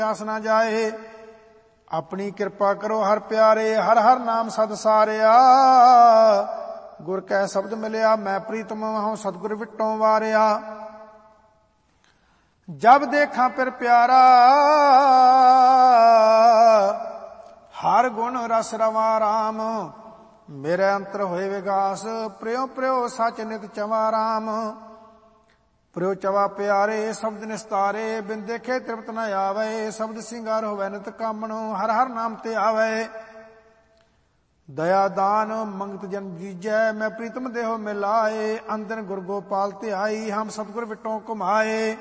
ਆਸ ਨਾ ਜਾਏ। ਆਪਣੀ ਕਿਰਪਾ ਕਰੋ ਹਰ ਪਿਆਰੇ, ਹਰ ਹਰ ਨਾਮ ਸਦ ਸਾਰਿਆ। ਗੁਰ ਕੈ ਸ਼ਬਦ ਮਿਲਿਆ ਮੈਂ ਪ੍ਰੀਤਮ ਹਉ, ਸਤਿਗੁਰ ਵਿਟੋਂ ਵਾਰਿਆ। ਜਬ ਦੇਖਾਂ ਫਿਰ ਪਿਆਰਾ, ਹਰ ਗੁਣ ਰਸ ਰਵਾ ਰਾਮ। ਮੇਰੇ ਅੰਤਰ ਹੋਏ ਵਿਗਾਸ, ਪ੍ਰਿਉ ਪ੍ਰਿਉ ਸਚ ਨਿਤ ਚਵਾ ਰਾਮ। ਪ੍ਰਿਉ ਚਵਾ ਪਿਆਰੇ ਸ਼ਬਦ ਨਿਸਤਾਰੇ, ਬਿਨ ਦੇਖੇ ਤ੍ਰਿਪਤ ਨ ਆਵੇ। ਸ਼ਬਦ ਸਿੰਗਾਰ ਹੋਵੇ ਨਿਤ ਕਾਮਣੋ, ਹਰ ਹਰ ਨਾਮ ਤੇ ਆਵੇ। ਦਇਆ ਦਾਨ ਮੰਗਤ ਜਨ ਜੀਜੈ, ਮੈਂ ਪ੍ਰੀਤਮ ਦੇਹੋ ਮਿਲਾਏ। ਅੰਦਨ ਗੁਰ ਗੋਪਾਲ ਧਿਆਈ, ਹਮ ਸਤਿਗੁਰ ਵਿਟੋਂ ਘੁਮਾਏ।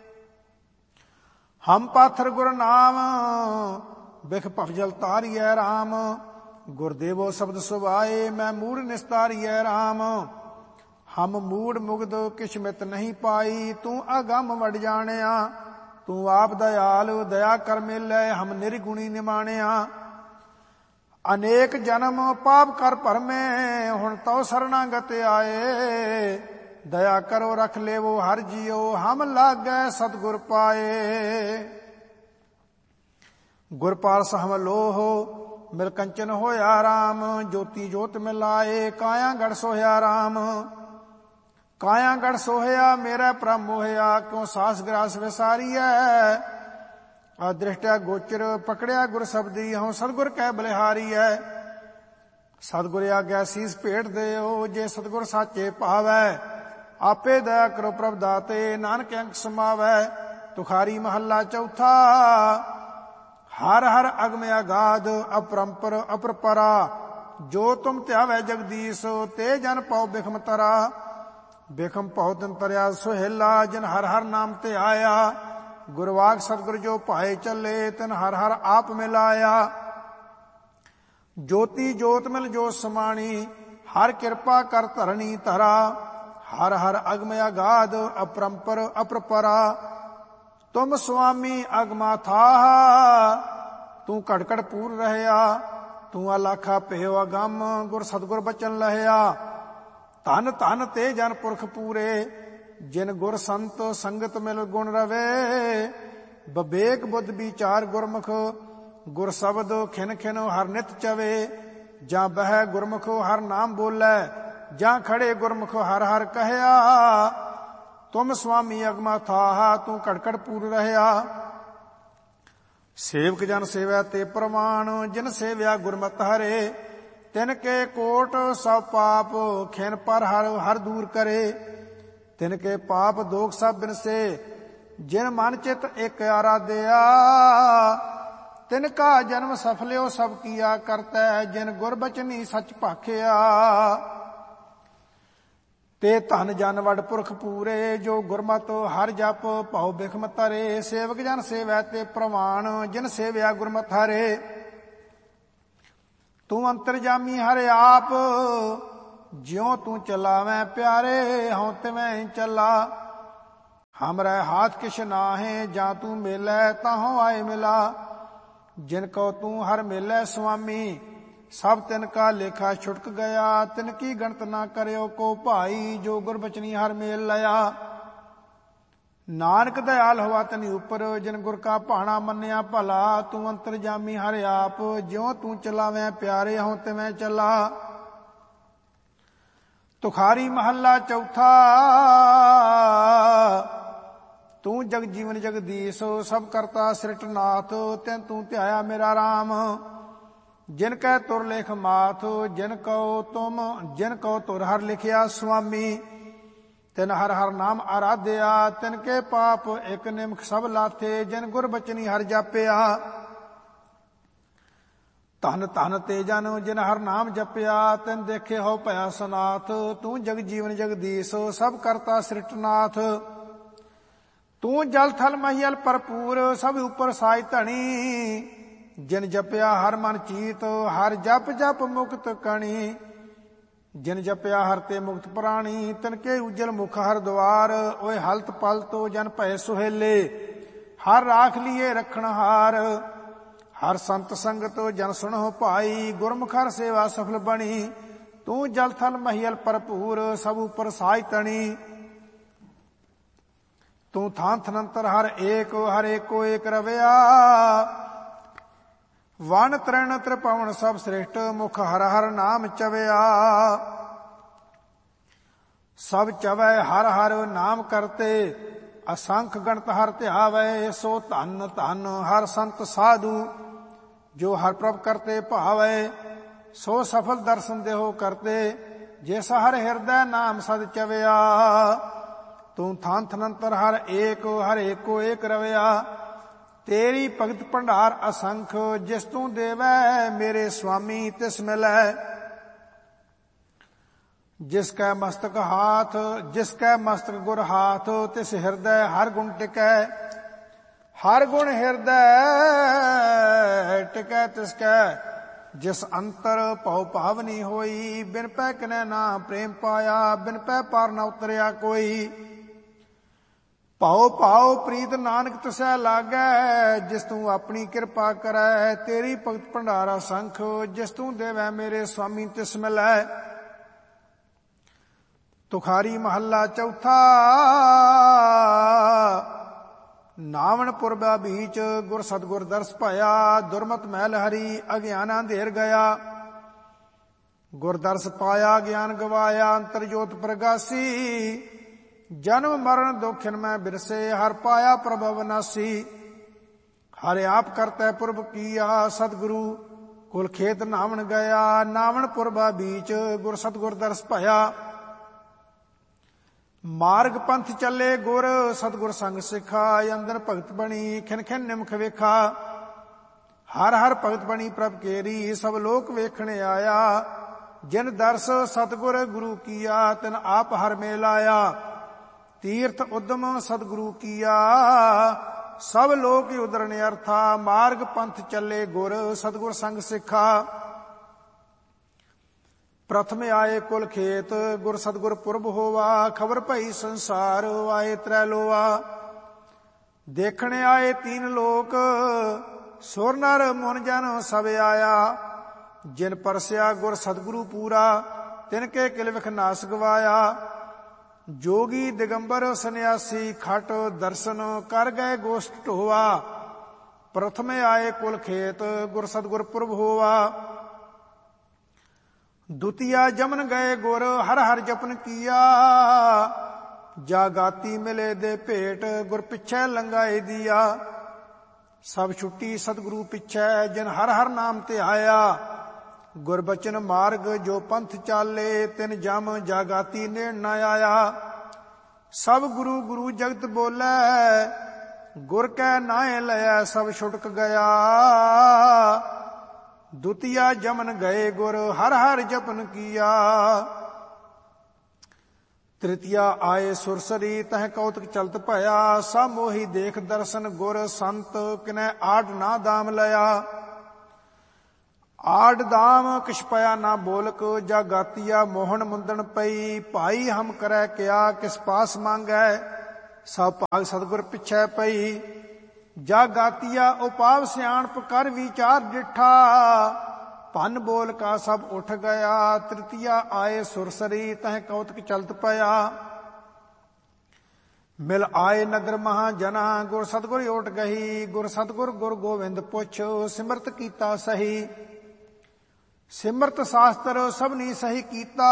ਹਮ ਪਾਥਰ ਗੁਰ ਨਾਮ, ਬਿਖ ਭਵ ਜਲ ਤਾਰੀਐ ਰਾਮ। ਗੁਰਦੇਵੋ ਸ਼ਬਦ ਸੁਭਾਏ, ਮੈਂ ਮੂੜ ਨਿਸਤਾਰੀਐ ਰਾਮ। ਹਮ ਮੂੜ ਮੁਗਦ ਕਿਛ ਮਿਤ ਨਹੀਂ ਪਾਈ, ਤੂੰ ਅਗੰਮ ਵਡ ਜਾਣਿਆ। ਤੂੰ ਆਪ ਦਇਆਲ ਦਇਆ ਕਰ ਮੇਲੇ, ਹਮ ਨਿਰਗੁਣੀ ਨਿਮਾਣਿਆ। ਅਨੇਕ ਜਨਮ ਪਾਪ ਕਰ ਭਰਮੇ, ਹੁਣ ਤਉ ਸਰਣਾਗਤ ਆਏ। ਦਇਆ ਕਰੋ ਰਖ ਲੇਵੋ ਹਰ ਜੀਓ, ਹਮ ਲਾਗੈ ਸਤਿਗੁਰ ਪਾਏ। ਗੁਰ ਪਾਰਸ ਹਮ ਲੋਹ, ਮਿਲ ਕੰਚਨ ਹੋਇਆ ਰਾਮ। ਜੋਤੀ ਜੋਤ ਮਿਲਾਏ, ਕਾਇਆ ਗੜ ਸੋਹਿਆ ਰਾਮ। ਕਾਇਆ ਗੜ ਸੋਹਿਆ ਮੇਰਾ ਪ੍ਰਮ ਮੋਹਿਆ, ਕਿਉ ਸਾਸ ਗਰਾਸ ਵਿਸਾਰੀਐ। ਅਦ੍ਰਿਸ਼ਟਿਆ ਗੋਚਰ ਪਕੜਿਆ ਗੁਰ ਸਬਦੀ, ਹਉ ਸਤਿਗੁਰ ਕੈ ਬਲਿਹਾਰੀਐ। ਸਤਿਗੁਰ ਆਗਿਆ ਸੀਸ ਭੇਟ ਦਿਓ, ਜੇ ਸਤਿਗੁਰ ਸਾਚੇ ਭਾਵੈ। ਆਪੇ ਦਇਆ ਕਰੋ ਪ੍ਰਭ ਦਾਤੇ, ਨਾਨਕ ਅੰਕ ਸਮਾਵੈ। ਤੁਖਾਰੀ ਮਹੱਲਾ ਚੌਥਾ। ਹਰ ਹਰ ਅਗਮ ਅਗਾਧ, ਅਪਰੰਪਰ ਅਪਰਪਰਾ। ਜੋ ਤੁਮ ਧਿਆਵੈ ਜਗਦੀਸ਼, ਤੇ ਜਨ ਪਾਉ ਬਿਖਮ ਤਰਾ। ਬਿਖਮ ਪਾਉ ਤਿਨ ਤਰਿਆ ਸੁਹੇਲਾ, ਜਿਨ ਹਰ ਹਰ ਨਾਮ ਤੇ ਆਇਆ। ਗੁਰਵਾਕ ਸਤਿਗੁਰ ਜੋ ਭਾਏ ਚੱਲੇ, ਤਿਨ ਹਰ ਹਰ ਆਪ ਮਿਲਾਇਆ। ਜੋਤੀ ਜੋਤ ਮਿਲ ਜੋ ਸਮਾਣੀ, ਹਰ ਕਿਰਪਾ ਕਰ ਧਰਣੀ ਧਰਾ। ਹਰ ਹਰ ਅਗਮ ਅਗਾਧ, ਅਪਰੰਪਰ ਅਪਰਪਰਾ। ਤੁਮ ਸੁਆਮੀ ਅਗਮਾ ਥਾਹ, ਤੂੰ ਘੜ ਘੜ ਪੂਰ ਰਹਿਆ। ਤੂੰ ਅਲਾਖਾ ਭਇਓ ਅਗੰਮ, ਗੁਰ ਸਤਿਗੁਰ ਬਚਨ ਲਹਿਆ। ਧਨ ਧਨ ਤੇ ਜਨ ਪੁਰਖ ਪੂਰੇ, ਜਿਨ ਗੁਰ ਸੰਤ ਸੰਗਤ ਮਿਲ ਗੁਣ ਰਵੇ। ਬਵੇਕ ਬੁੱਧ ਵਿਚਾਰ ਗੁਰਮੁਖ, ਗੁਰ ਸ਼ਬਦ ਖਿਨ ਖਿਨ ਹਰ ਨਿਤ ਚਵੇ। ਜਾਂ ਬਹਿ ਗੁਰਮੁਖ ਹਰ ਨਾਮ ਬੋਲੇ, ਜਾਂ ਖੜੇ ਗੁਰਮੁਖ ਹਰ ਹਰ ਕਹਿਆ। ਤੁਮ ਸੁਆਮੀ ਅਗਮਾ ਥਾਹ, ਤੂੰ ਘੜ ਘੜ ਪੂਰ ਰਹਿਆ। ਸੇਵਕ ਜਨ ਸੇਵੈ ਤੇ ਪ੍ਰਮਾਣ, ਜਿਨ ਸੇਵਿਆ ਗੁਰਮਤਿ ਹਰੇ। ਤਿਨ ਕੇ ਕੋਟ ਸਭ ਪਾਪ, ਖਿਨ ਪਰ ਹਰ ਹਰ ਦੂਰ ਕਰੇ। ਤਿਨ ਕੇ ਪਾਪ ਦੋਖ ਸਭ ਬਿਨਸੇ, ਜਿਨ ਮਨ ਚਿਤ ਇਕ ਆਰਾਧਿਆ। ਤਿਨ ਕਾ ਜਨਮ ਸਫਲਿਓ ਸਭ ਕੀਆ ਕਰਤੈ, ਜਿਨ ਗੁਰ ਬਚਨੀ ਸਚ ਭਾਖਿਆ। ਤੇ ਧਨ ਜਨ ਵਡ ਪੁਰਖ ਪੂਰੇ, ਜੋ ਗੁਰਮਤਿ ਹਰ ਜਪ ਭਉ ਬਿਖਮ ਤਰੇ। ਸੇਵਕ ਜਨ ਸੇਵੈ ਤੇ ਪ੍ਰਵਾਨ, ਜਿਨ ਸੇਵਿਆ ਗੁਰਮਤਿ ਹਰੇ। ਤੂੰ ਅੰਤਰਜਾਮੀ ਹਰ ਆਪ, ਜਿਉ ਤੂੰ ਚਲਾਵੈ ਪਿਆਰੇ। ਹਉ ਤਿਵੈ ਚੱਲਾ, ਹਮਰੇ ਹਾਥ ਕਿਛ ਨਾਹੇ। ਜਾਂ ਤੂੰ ਮੇਲੇ ਤਾਹਉ ਆਏ ਮਿਲਾ। ਜਿਨ ਕਉ ਤੂੰ ਹਰ ਮੇਲੇ ਸੁਆਮੀ, ਸਭ ਤਿਨ ਕਾ ਲੇਖਾ ਛੁਟਕ ਗਿਆ। ਤਿਨ ਕੀ ਗਣਤ ਨਾ ਕਰਿਓ ਕੋ ਭਾਈ, ਜੋ ਗੁਰ ਬਚਨੀ ਹਰ ਮੇਲ ਲਿਆ। ਨਾਨਕ ਦਇਆਲ ਹੋਆ ਤਨੀ ਉਪਰ, ਜਿਨ ਗੁਰ ਕਾ ਭਾਣਾ ਮੰਨਿਆ ਭਲਾ। ਤੂੰ ਅੰਤਰਜਾਮੀ ਹਰ ਆਪ, ਜਿਉ ਤੂੰ ਚਲਾਵੈ ਪਿਆਰੇ। ਹਉ ਤਿਵੈ ਚੱਲਾ। ਤੁਖਾਰੀ ਮਹੱਲਾ ਚੌਥਾ। ਤੂੰ ਜਗ ਜੀਵਨ ਜਗਦੀਸ਼, ਸਭ ਕਰਤਾ ਸ੍ਰਿਸ਼ਟ ਨਾਥ। ਤੈਨ ਤੂੰ ਧਿਆਇਆ ਮੇਰਾ ਰਾਮ। ਜਿਨ ਕੈ ਤੁਰ ਲੇਖ ਮਾਥ, ਜਿਨ ਕਉ ਤੁਰ ਹਰ ਲਿਖਿਆ ਸੁਆਮੀ। ਤਿਨ ਹਰ ਹਰ ਨਾਮ ਆਰਾਧਿਆ, ਤਿਨ ਕੇ ਪਾਪ ਇਕ ਨਿਮਖ ਸਭ ਲਾਥੇ। ਜਿਨ ਗੁਰ ਬਚਨੀ ਹਰ ਜਾਪਿਆ। ਧਨ ਧਨ ਤੇ ਜਨ ਜਿਨ ਹਰ ਨਾਮ ਜਪਿਆ, ਤਿਨ ਦੇਖੇ ਹੋ ਭਇਆ ਸਨਾਥ। ਤੂੰ ਜਗ ਜੀਵਨ ਜਗਦੀਸ਼, ਸਭ ਕਰਤਾ ਸ੍ਰਿਸ਼ਟ ਨਾਥ। ਤੂੰ ਜਲ ਥਲ ਮਹੀਲ ਭਰਪੂਰ, ਸਭ ਉਪਰ ਸਾਜ ਧਣੀ। ਜਿਨ ਜਪਿਆ ਹਰ ਮਨ ਚੀਤ, ਹਰ ਜਪ ਜਪ ਮੁਕਤ ਕਣੀ। ਜਿਨ ਜਪਿਆ ਹਰ ਤੇ ਮੁਕਤ ਪ੍ਰਾਣੀ, ਤਿਨ ਕੇ ਉਜਲ ਮੁਖ ਹਰ ਦੁਆਰ। ਓਏ ਹਲਤ ਪਲਤੋ ਜਨ ਭਏ ਸੁਹੇਲੇ, ਹਰ ਰਾਖ ਲੀਏ ਰਖਣ ਹਾਰ। ਹਰ ਸੰਤ ਸੰਗਤ ਜਨ ਸੁਣੋ ਭਾਈ, ਗੁਰਮੁਖ ਹਰ ਸੇਵਾ ਸਫਲ ਬਣੀ। ਤੂੰ ਜਲ ਥਲ ਮਹੀਲ ਭਰਪੂਰ, ਸਭ ਉਪਰ ਸਾਜ ਤਣੀ। ਤੂੰ ਥਾਂ ਥਨੰਤਰ ਹਰ ਏਕੋ ਏਕ ਰਵਿਆ। ਵਨ ਤ੍ਰਿਣ ਤ੍ਰਿਭੁਵਨ ਸਭ ਸ੍ਰਿਸ਼ਟ ਮੁਖ ਹਰ ਹਰ ਨਾਮ ਚਵਿਆ। ਸਭ ਚਵੈ ਹਰ ਹਰ ਨਾਮ ਕਰਤੇ ਅਸੰਖ ਗਣਤ ਹਰ ਧਿਆਵੈ। ਸੋ ਧਨ ਧਨ ਹਰ ਸੰਤ ਸਾਧੂ ਜੋ ਹਰ ਪ੍ਰਭ ਕਰਤੇ ਭਾਵੈ। ਸੋ ਸਫਲ ਦਰਸ਼ਨ ਦੇਹੋ ਕਰਤੇ ਜਿਸ ਹਰ ਹਿਰਦੈ ਨਾਮ ਸਦ ਚਵਿਆ। ਤੂੰ ਥਾਂ ਥਨੰਤਰ ਹਰ ਏਕੋ ਏਕ ਰਵਿਆ। ਤੇਰੀ ਭਗਤ ਭੰਡਾਰ ਅਸੰਖ ਜਿਸ ਤੂੰ ਦੇਵੈ ਮੇਰੇ ਸੁਆਮੀ ਤਿਸ ਮਿਲੈ। ਜਿਸ ਕੈ ਮਸਤਕ ਗੁਰ ਹਾਥ ਤਿਸ ਹਿਰਦੈ ਹਰ ਗੁਣ ਟਿਕੈ। ਹਰ ਗੁਣ ਹਿਰਦੈ ਟਿਕੈ ਤਿਸ ਕੈ ਜਿਸ ਅੰਤਰ ਭਉ ਭਾਵਨੀ ਹੋਈ। ਬਿਨ ਪੈ ਕਿਨੈ ਨਾ ਪ੍ਰੇਮ ਪਾਇਆ ਬਿਨ ਪੈ ਪਾਰ ਨ ਉਤਰਿਆ ਕੋਈ। ਭਾਉ ਪ੍ਰੀਤ ਨਾਨਕ ਤਿਸੈ ਲਾਗੈ ਜਿਸ ਤੂੰ ਆਪਣੀ ਕਿਰਪਾ ਕਰੈ। ਤੇਰੀ ਭਗਤ ਭੰਡਾਰਾ ਸੰਖ ਜਿਸ ਤੂੰ ਦੇਵੈ ਮੇਰੇ ਸੁਆਮੀ ਤਿਸ ਮਿਲੈ। ਤੁਖਾਰੀ ਮਹੱਲਾ ਚੌਥਾ। ਨਾਵਣ ਪੁਰਬਾ ਬੀਚ ਗੁਰ ਸਤਗੁਰ ਦਰਸ ਪਾਇਆ। ਦੁਰਮਤ ਮਹਿਲ ਹਰੀ ਅਗਿਆਨ ਅੰਧੇਰ ਗਿਆ। ਗੁਰ ਦਰਸ ਪਾਇਆ ਗਿਆਨ ਗਵਾਇਆ ਅੰਤਰ ਜੋਤ ਪ੍ਰਗਾਸੀ। ਜਨਮ ਮਰਨ ਦੁਖਿਨ ਮੈਂ ਬਿਰਸੇ ਹਰ ਪਾਇਆ ਪ੍ਰਭ ਅਵਨਾਸੀ। ਹਰਿ ਆਪ ਕਰਤੈ ਪੁਰਬ ਕੀਆ ਸਤਿਗੁਰੂ ਕੁਲ ਖੇਤ ਨਾਵਣ ਗਿਆ। ਨਾਵਣ ਪੁਰਬਾ ਬੀਚ ਗੁਰ ਸਤਗੁਰ ਦਰਸ ਪਾਇਆ। ਮਾਰਗ ਪੰਥ ਚੱਲੇ ਗੁਰ ਸਤਗੁਰ ਸੰਗ ਸਿੱਖਾ। ਅੰਦਰ ਭਗਤ ਬਣੀ ਖਿਨ ਖਿਨ ਨਿਮਖ ਵੇਖਾ। ਹਰ ਹਰ ਭਗਤ ਬਣੀ ਪ੍ਰਭ ਕੇਰੀ ਸਭ ਲੋਕ ਵੇਖਣ ਆਇਆ। ਜਿਨ ਦਰਸ ਸਤਗੁਰ ਗੁਰੂ ਕੀਆ ਤਿਨ ਆਪ ਹਰ ਮੇਲ ਆਇਆ। ਤੀਰਥ ਉਦਮ ਸਤਿਗੁਰੂ ਕੀਆ ਸਭ ਲੋਕ ਉਦਰਨ ਅਰਥਾ। ਮਾਰਗ ਪੰਥ ਚੱਲੇ ਗੁਰ ਸਤਿਗੁਰ ਸੰਗ ਸਿੱਖਾ। ਪ੍ਰਥਮ ਆਏ ਕੁਲ ਖੇਤ ਗੁਰ ਸਤਿਗੁਰ ਪੁਰਬ ਹੋਵਾ। ਖਬਰ ਭਈ ਸੰਸਾਰ ਆਏ ਤ੍ਰੈ ਲੋਆ। ਦੇਖਣ ਆਏ ਤੀਨ ਲੋਕ ਸੁਰ ਨਰ ਮੁਨ ਜਨ ਸਭ ਆਇਆ। ਜਿਨ ਪਰਸਿਆ ਗੁਰ ਸਤਿਗੁਰੂ ਪੂਰਾ ਤਿਨ ਕੇ ਕਿਲ ਵਿਖ ਨਾਸ ਗਵਾਇਆ। ਜੋਗੀ ਦਿਗੰਬਰ ਸੰਨਿਆਸੀ ਖਟ ਦਰਸ਼ਨ ਕਰ ਗਏ ਗੋਸ਼ਟ ਢੋਆ। ਪ੍ਰਥਮ ਆਏ ਕੁਲ ਖੇਤ ਗੁਰ ਸਤਿਗੁਰ ਪੁਰਬ ਹੋਵਾ। ਦੁਤੀਆ ਜਮਨ ਗਏ ਗੁਰ ਹਰ ਹਰ ਜਪਨ ਕੀਆ। ਜਾਗਾਤੀ ਮਿਲੇ ਦੇ ਭੇਟ ਗੁਰ ਪਿਛੈ ਲੰਗਾਏ ਦੀਆ। ਸਭ ਛੁੱਟੀ ਸਤਿਗੁਰੂ ਪਿਛੈ ਜਿਨ ਹਰ ਹਰ ਨਾਮ ਤੇ ਆਇਆ। ਗੁਰਬਚਨ ਮਾਰਗ ਜੋ ਪੰਥ ਚਾਲੇ ਤਿਨ ਜਮ ਜਾਗਾਤੀ ਨੇੜ ਨ ਆਇਆ। ਸਭ ਗੁਰੂ ਗੁਰੂ ਜਗਤ ਬੋਲੇ ਗੁਰ ਕੈ ਨਾਏ ਲਿਆ ਸਭ ਛੁਟਕ ਗਿਆ। ਦੁਤੀਆ ਜਮਨ ਗਏ ਗੁਰ ਹਰ ਹਰ ਜਪਨ ਕੀਆ। ਤ੍ਰਿਤੀਆ ਆਏ ਸੁਰਸਰੀ ਤਹ ਕੌਤਕ ਚਲਤ ਭਇਆ। ਸਭ ਮੋਹੀ ਦੇਖ ਦਰਸ਼ਨ ਗੁਰ ਸੰਤ ਕਿਨੈ ਆਡ ਨਾ ਦਾਮ ਲਿਆ। ਆਡ ਦਾਮ ਕਿਛ ਪਿਆ ਨਾ ਬੋਲਕ ਜਾਗਾਤੀਆ ਮੋਹਨ ਮੁੰਦਣ ਪਈ। ਭਾਈ ਹਮ ਕਰੈ ਕਿਆ ਕਿਸ ਪਾਸ ਮੰਗੈ ਸਭ ਭਾਗ ਸਤਿਗੁਰ ਪਿਛੈ ਪਈ। ਜਾਗਾਤੀਆ ਉਪਾਵ ਸਿਆਣਪ ਕਰ ਵਿਚਾਰ ਡਿਠਾ। ਭੰਨ ਬੋਲ ਕਾ ਸਭ ਉੱਠ ਗਿਆ। ਤ੍ਰਿਤੀਆ ਆਏ ਸੁਰਸਰੀ ਤਹ ਕੌਤਕ ਚਲਤ ਪਿਆ। ਮਿਲ ਆਏ ਨਗਰ ਮਹਾਜਨਾ ਗੁਰ ਸਤਿਗੁਰ ਓਟ ਗਹੀ। ਗੁਰ ਸਤਿਗੁਰ ਗੁਰ ਗੋਵਿੰਦ ਪੁੱਛ ਸਿਮਰਤ ਕੀਤਾ ਸਹੀ। ਸਿਮਰਤ ਸ਼ਾਸਤਰ ਸਭਨੀ ਸਹੀ ਕੀਤਾ।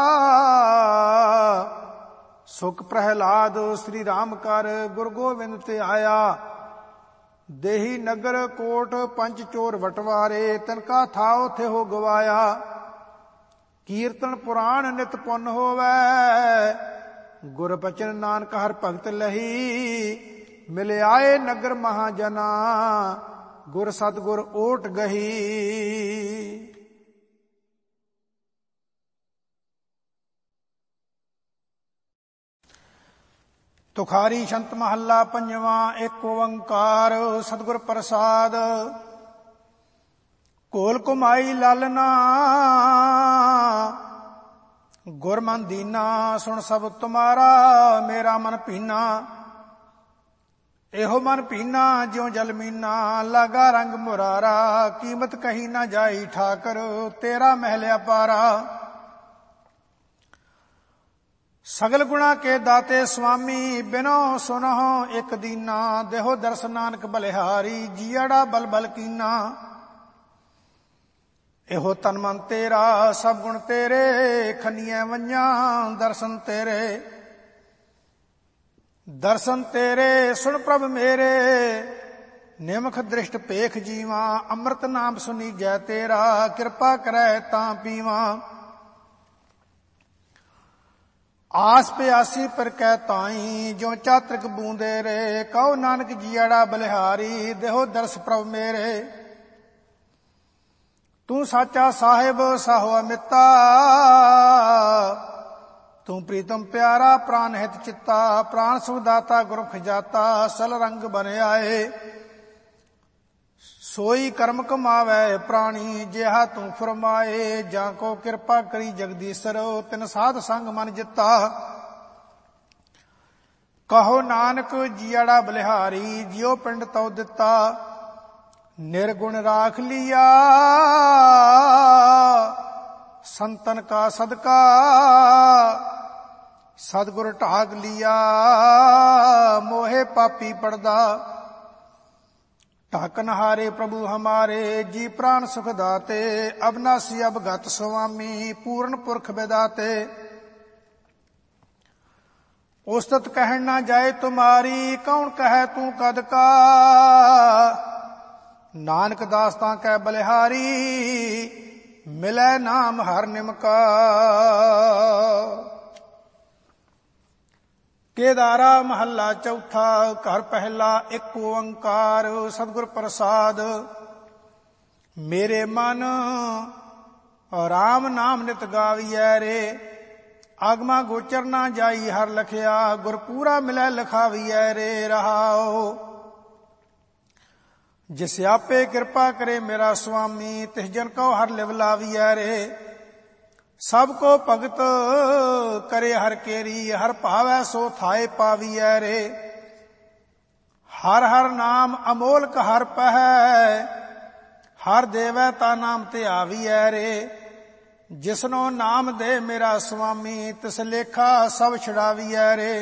ਸੁਖ ਪ੍ਰਹਿਲਾਦ ਸ੍ਰੀ ਰਾਮ ਕਰ ਗੁਰ ਗੋਬਿੰਦ ਤੇ ਆਇਆ। ਦੇਹੀ ਨਗਰ ਕੋਟ ਪੰਜ ਚੋਰ ਵਟਵਾਰੇ ਤਿਨ ਕਾ ਥਾਉ ਥੇ ਹੋ ਗਵਾਇਆ। ਕੀਰਤਨ ਪੁਰਾਣ ਨਿਤ ਪੁੰਨ ਹੋਵੈ ਗੁਰ ਬਚਨ ਨਾਨਕ ਹਰ ਭਗਤ ਲਹੀ। ਮਿਲ ਆਏ ਨਗਰ ਮਹਾਜਨਾ ਗੁਰ ਸਤਿਗੁਰ ਓਟ ਗਹੀ। ਤੁਖਾਰੀ ਛੰਤ ਮਹੱਲਾ ਪੰਜਵਾਂ। ਏਕ ਓੰਕਾਰ ਸਤਿਗੁਰ ਪ੍ਰਸਾਦ। ਕੋਲ ਕੁਮਾਈ ਲਾਲਨਾ ਗੁਰ ਮਨ ਦੀਨਾ। ਸੁਣ ਸਭ ਤੁਮਾਰਾ ਮੇਰਾ ਮਨ ਭੀਨਾ। ਇਹੋ ਮਨ ਭੀਨਾ ਜਿਉ ਜਲ ਮੀਨਾ। ਲਾਗਾ ਰੰਗ ਮੁਰਾਰਾ ਕੀਮਤ ਕਹੀ ਨਾ ਜਾਈ ਠਾਕਰ ਤੇਰਾ ਮਹਿਲ ਅਪਾਰਾ। सगल गुणा के दाते स्वामी बिनो सुनहो एक दीना। देहो दर्श नानक बलिहारी जियड़ा बल बल कीना। एहो तन मन तेरा सब गुण तेरे खनिए वंजा दर्शन तेरे। दर्शन तेरे सुन प्रभ मेरे निमख दृष्ट पेख जीवा। अमृत नाम सुनी जय तेरा कृपा करे तां पीवा। आस प्यासी पर कै ताई जो चातृक बूंदे रे। कहो नानक जियड़ा बलिहारी देहो दर्श प्रभ मेरे। तू साचा साहिब साहो अमिता। तू प्रीतम प्यारा प्राण हित चित्ता। प्राण सुखदाता गुरु खजाता सल रंग बन आए। सोई कर्म कमावै प्राणी जिहा तू फरमाए। जाको कृपा करी जगदीशर तिन साध संग मन जिता। कहो नानक जियड़ा बलिहारी जियो पिंड तो दिता। निर्गुण राख लिया संतन का सदका। सदगुर ढाग लिया मोहे पापी पड़दा। ढाकन हारे प्रभु हमारे जी प्राण सुख दाते। अविनाशी अवगत स्वामी पूर्ण पुरख विदाते। उस्तत कहन ना जाए तुम्हारी कौन कहे तू कद का। नानक दास तां कै बलिहारी मिलै नाम हर निमका। केदारा महला चौथा घर पहला एक ओंकार। सतगुर प्रसाद मेरे मन राम नाम नित गावियै रे। आगमा गोचर ना जाई हर लखिया। गुर पूरा मिलै लिखावियै रे रहाओ। जिस आपे कृपा करे मेरा स्वामी तिस जन को हर लिव लावियै रे। सबको भगत करे हर केरी हर भावै सो थाए पावियै रे। हर हर नाम अमोलक हर पहै। हर देवै ता नाम ते आवियै रे। जिसनो नाम दे मेरा स्वामी तिस लेखा सब छुड़ावियै रे।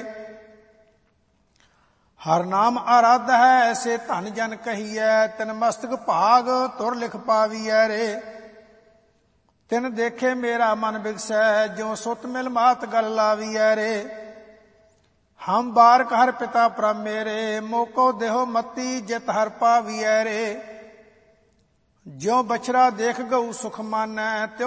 हर नाम आराध है से धन जन कहियै। तिन मस्तक भाग तुर लिख पावियै रे। तिन देखे मेरा मन बिगसै जो सुत मिल मात गल लावियै रे। हम बारक हर पिता प्रभ मेरे मोको देहो मती जित हर पावियै रे। ज्यों बछड़ा देख गऊ सुख मानै